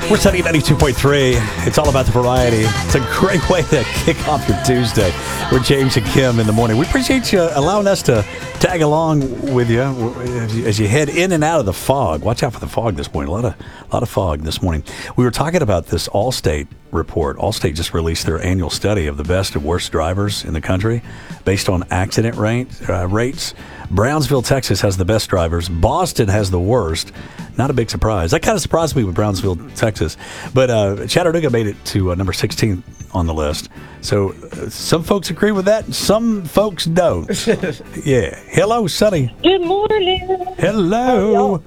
We're studying 92.3. It's all about the variety. It's a great way to kick off your Tuesday. We're James and Kim in the morning. We appreciate you allowing us to tag along with you as you head in and out of the fog. Watch out for the fog this morning. A lot of fog this morning. We were talking about this Allstate report. Allstate just released their annual study of the best and worst drivers in the country based on accident rates. Brownsville, Texas has the best drivers. Boston has the worst. Not a big surprise. That kind of surprised me with Brownsville, Texas. But Chattanooga made it to number 16 on the list. So some folks agree with that, and some folks don't. Yeah. Hello, Sonny. Good morning. Hello.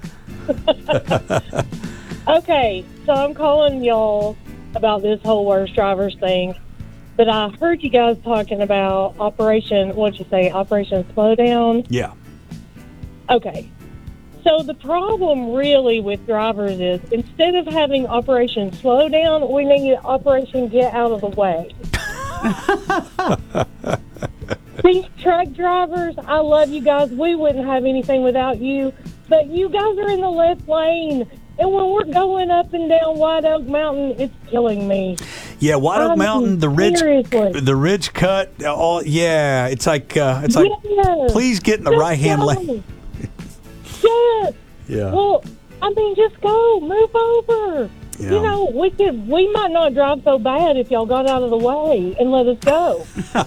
Okay, so I'm calling y'all about this whole worst drivers thing. But I heard you guys talking about Operation Slowdown? Yeah. Okay. So the problem really with drivers is instead of having Operation Slowdown, we need Operation Get Out of the Way. These truck drivers, I love you guys. We wouldn't have anything without you. But you guys are in the left lane. And when we're going up and down White Oak Mountain, it's killing me. Yeah, White Oak Mountain, the ridge cut. It's like please get in the right hand lane. Yes. Yeah. Well, I mean, just go, move over. Yeah. You know, we might not drive so bad if y'all got out of the way and let us go.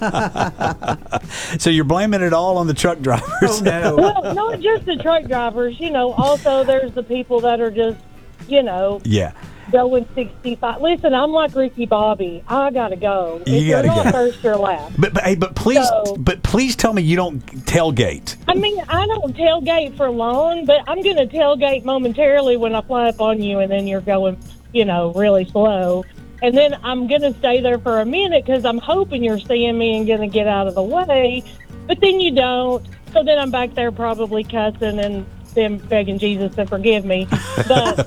So you're blaming it all on the truck drivers? Oh, no. Well, not just the truck drivers. You know, also there's the people that are just, Yeah. going 65. Listen, I'm like Ricky Bobby. I gotta go. If you're not first, you're last. But please tell me you don't tailgate. I mean, I don't tailgate for long, but I'm gonna tailgate momentarily when I fly up on you, and then you're going, really slow. And then I'm gonna stay there for a minute because I'm hoping you're seeing me and gonna get out of the way. But then you don't. So then I'm back there probably cussing and them begging Jesus to forgive me. But,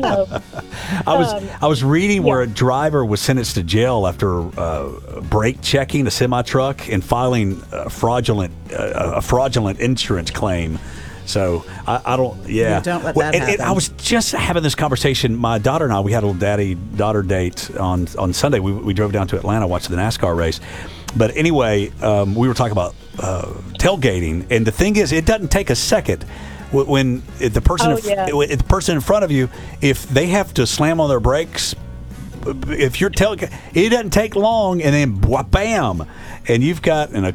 I was reading where a driver was sentenced to jail after brake checking a semi-truck and filing a fraudulent insurance claim. So I don't, yeah. Don't let that happen. I was just having this conversation. My daughter and I, we had a little daddy-daughter date on Sunday. We drove down to Atlanta, watched the NASCAR race. But anyway, we were talking about tailgating. And the thing is, it doesn't take a second. When the person in front of you, if they have to slam on their brakes, if you're it doesn't take long, and then bam, and you've got a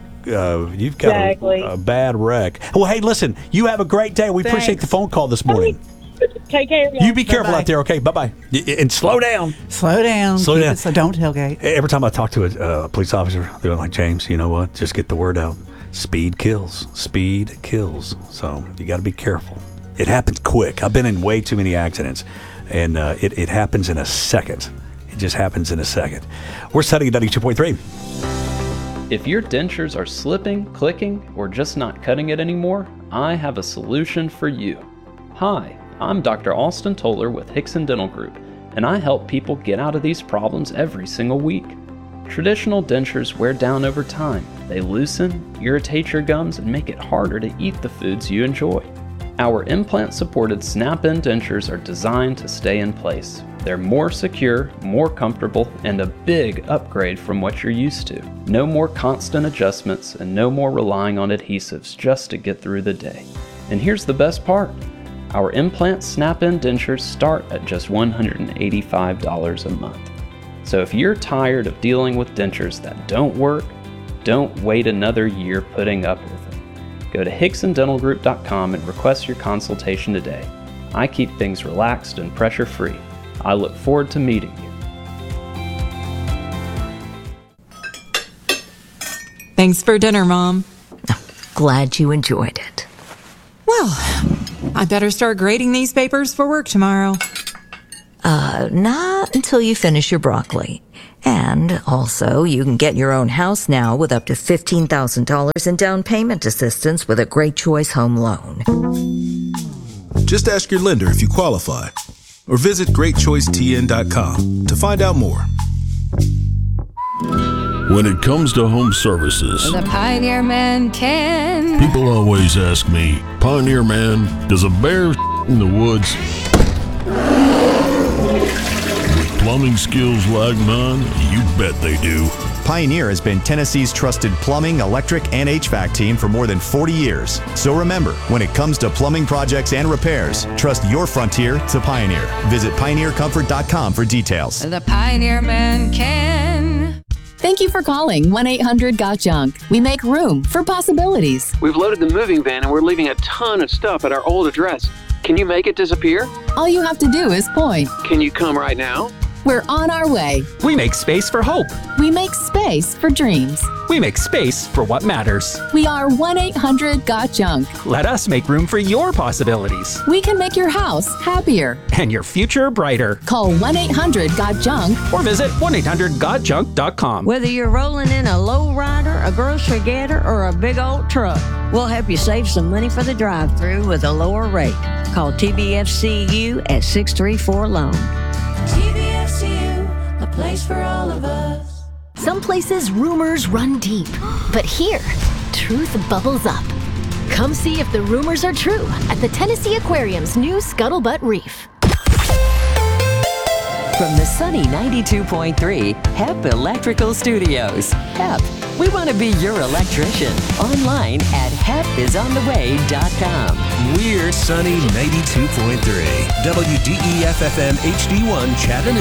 bad wreck. Well, hey, listen, you have a great day. We appreciate the phone call this morning. Take care. You be careful out there, okay? Bye-bye. And slow down. Slow down. So don't tailgate. Every time I talk to a police officer, they're like, James, you know what? Just get the word out. Speed kills. Speed kills. So you got to be careful. It happens quick. I've been in way too many accidents, and it happens in a second. It just happens in a second. We're studying 92.3. If your dentures are slipping, clicking, or just not cutting it anymore, I have a solution for you. Hi, I'm Dr. Austin Toller with Hickson Dental Group, and I help people get out of these problems every single week. Traditional dentures wear down over time. They loosen, irritate your gums, and make it harder to eat the foods you enjoy. Our implant-supported snap-in dentures are designed to stay in place. They're more secure, more comfortable, and a big upgrade from what you're used to. No more constant adjustments and no more relying on adhesives just to get through the day. And here's the best part. Our implant snap-in dentures start at just $185 a month. So if you're tired of dealing with dentures that don't work, don't wait another year putting up with it. Go to HicksonDentalGroup.com and request your consultation today. I keep things relaxed and pressure-free. I look forward to meeting you. Thanks for dinner, Mom. Glad you enjoyed it. Well, I better start grading these papers for work tomorrow. Not until you finish your broccoli. And also, you can get your own house now with up to $15,000 in down payment assistance with a Great Choice Home Loan. Just ask your lender if you qualify, or visit GreatChoiceTN.com to find out more. When it comes to home services, the Pioneer Man can. People always ask me, Pioneer Man, does a bear in the woods? plumbing skills like mine? You bet they do. Pioneer has been Tennessee's trusted plumbing, electric, and HVAC team for more than 40 years. So remember, when it comes to plumbing projects and repairs, trust your frontier to Pioneer. Visit pioneercomfort.com for details. The Pioneer Man can. Thank you for calling 1-800-GOT-JUNK. We make room for possibilities. We've loaded the moving van and we're leaving a ton of stuff at our old address. Can you make it disappear? All you have to do is point. Can you come right now? We're on our way. We make space for hope. We make space for dreams. We make space for what matters. We are 1-800-GOT-JUNK. Let us make room for your possibilities. We can make your house happier. And your future brighter. Call 1-800-GOT-JUNK. Or visit 1-800-GOT-JUNK.com. Whether you're rolling in a low rider, a grocery getter, or a big old truck, we'll help you save some money for the drive-thru with a lower rate. Call TBFCU at 634-LOAN. TBFCU, a place for all of us. Some places rumors run deep, but here, truth bubbles up. Come see if the rumors are true at the Tennessee Aquarium's new Scuttlebutt Reef. From the sunny 92.3 HEP Electrical Studios. HEP, we want to be your electrician. Online at hepisontheway.com. We're sunny 92.3 WDEF-FM HD1 Chattanooga.